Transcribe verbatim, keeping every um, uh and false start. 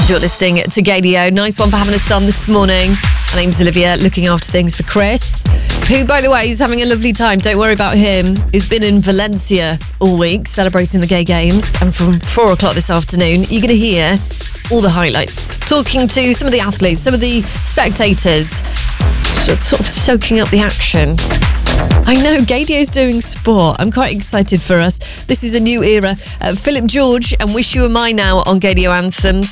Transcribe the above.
You're listening to Gadio. Nice one for having a son this morning. My name's Olivia, looking after things for Chris, who, by the way, is having a lovely time. Don't worry about him. He's been in Valencia all week celebrating the gay games. And from four o'clock this afternoon, you're going to hear all the highlights. Talking to some of the athletes, some of the spectators, sort of soaking up the action. I know, Gadio's doing sport. I'm quite excited for us. This is a new era. Uh, Philip George and Wish You Were Mine now on Gadio Anthems.